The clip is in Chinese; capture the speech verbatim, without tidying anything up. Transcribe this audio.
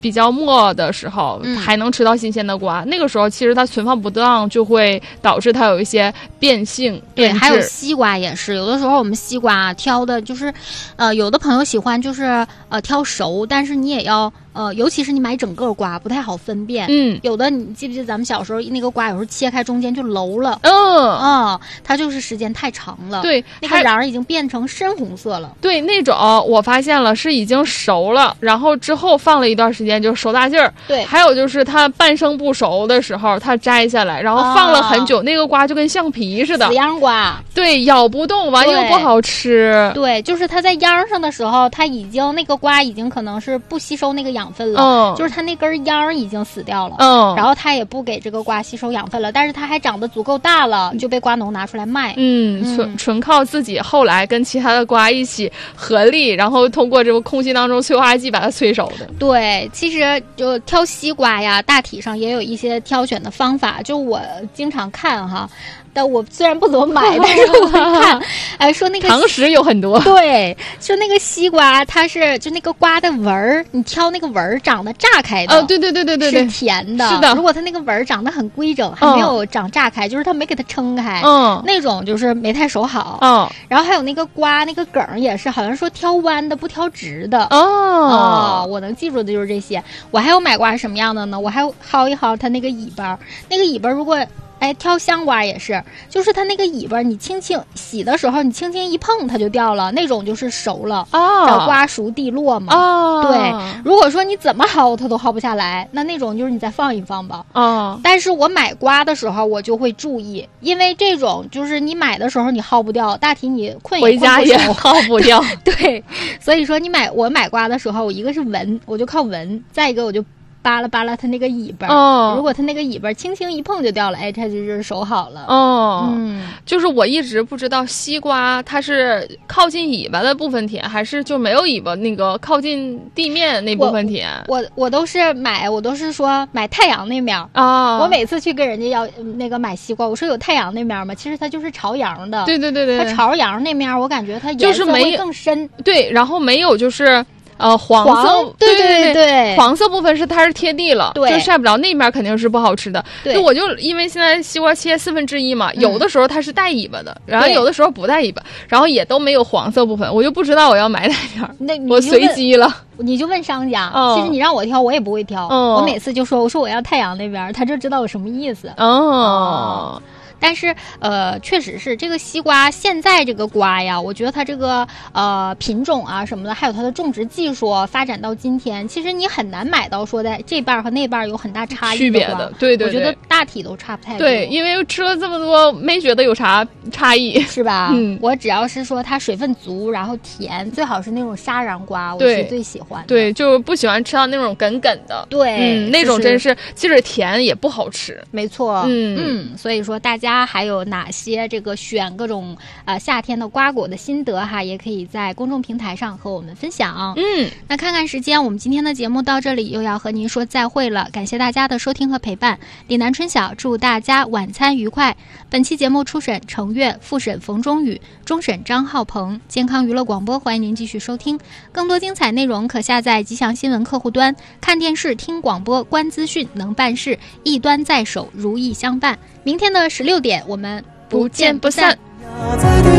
比较末的时候、嗯、还能吃到新鲜的瓜，那个时候其实它存放不当就会导致它有一些变性对变质。还有西瓜也是，有的时候我们西瓜挑的就是呃有的朋友喜欢就是呃挑熟，但是你也要呃尤其是你买整个瓜不太好分辨。 嗯， 有的你记不记得咱们小时候那个瓜有时候切开中间就漏了。 嗯啊、嗯，它就是时间太长了。 对， 那个瓤已经变成深红色了。 对，那种我发现了是已经熟了，然后之后放了一段时间就熟大劲儿。 对， 还有就是它半生不熟的时候，它摘下来，然后放了很久，哦、那个瓜就跟橡皮似的， 死秧瓜。 对，咬不动，完又不好吃。 对，就是它在秧上的时候，它已经那个瓜已经可能是不吸收那个养分了， 嗯， 就是它那根秧已经死掉了， 嗯， 然后它也不给这个瓜吸收养分了，但是它还长得足够大了，就被瓜农拿出来卖。 嗯，嗯纯纯靠自己后来跟其他的瓜一起合力，然后通过这个空气当中催化剂把它催熟的。 对，其实就挑西瓜呀，大体上也有一些挑选的方法，就我经常看哈。但我虽然不怎么买，但是我会看，哎，说那个常识有很多。 对，说那个西瓜，它是就那个瓜的纹儿，你挑那个纹儿长得炸开的， 哦，对对对对对对， 是甜的。 是的， 如果它那个纹儿长得很规整，还没有长炸开，嗯、就是它没给它撑开， 嗯， 那种就是没太熟好。 嗯， 然后还有那个瓜，那个梗也是，好像说挑弯的不挑直的。 哦， 哦，我能记住的就是这些。我还有买瓜是什么样的呢？我还薅一薅它那个尾巴，那个尾巴如果。哎，挑香瓜也是，就是它那个尾巴，你轻轻洗的时候，你轻轻一碰它就掉了，那种就是熟了。 哦， 叫瓜熟蒂落嘛。 哦， 对，如果说你怎么薅它都薅不下来，那那种就是你再放一放吧。 哦， 但是我买瓜的时候我就会注意，因为这种就是你买的时候你薅不掉，大体你困也回家也薅不掉。 对，所以说你买我买瓜的时候，我一个是闻，我就靠闻，再一个我就。扒拉扒拉它那个尾巴， 哦， 如果它那个尾巴轻轻一碰就掉了，哎，它就是熟好了。 哦， 嗯， 就是我一直不知道西瓜它是靠近尾巴的部分甜，还是就没有尾巴那个靠近地面那部分甜。 我我, 我都是买，我都是说买太阳那面啊、 哦。我每次去跟人家要那个买西瓜，我说有太阳那面吗？其实它就是朝阳的。 对对对对， 它朝阳那面，我感觉它颜色会更深。 对，然后没有就是。呃，黄色， 黄对对 对, 对, 对，黄色部分是它是贴地了， 对， 就晒不着，那面肯定是不好吃的。 对， 就我就因为现在西瓜切四分之一嘛，嗯、有的时候它是带尾巴的，然后有的时候不带尾巴，然后也都没有黄色部分，我就不知道我要买哪点儿， 那我随机了。 你就问商家， 哦、 其实你让我挑，我也不会挑， 哦、 我每次就说，我说我要太阳那边，他就知道我什么意思。 哦。哦但是呃，确实是这个西瓜，现在这个瓜呀，我觉得它这个呃品种啊什么的，还有它的种植技术发展到今天，其实你很难买到说在这半和那半有很大差异区别的。对对对， 我觉得大体都差不太多。 对，因为吃了这么多，没觉得有啥差异， 是吧？ 嗯， 我只要是说它水分足，然后甜，最好是那种沙瓤瓜，我是最喜欢的。 对，就不喜欢吃到那种梗梗的。 对， 嗯，那种真是即使甜也不好吃。 没错。 嗯嗯，所以说大家。还有哪些这个选各种呃夏天的瓜果的心得哈，也可以在公众平台上和我们分享。 嗯， 那看看时间，我们今天的节目到这里又要和您说再会了，感谢大家的收听和陪伴。李南春晓祝大家晚餐愉快。本期节目初审程月，复审冯中宇，终审张浩鹏。健康娱乐广播，欢迎您继续收听。更多精彩内容可下载吉祥新闻客户端，看电视、听广播、观资讯，能办事，一端在手，如意相伴。明天的十六点，我们不见不散。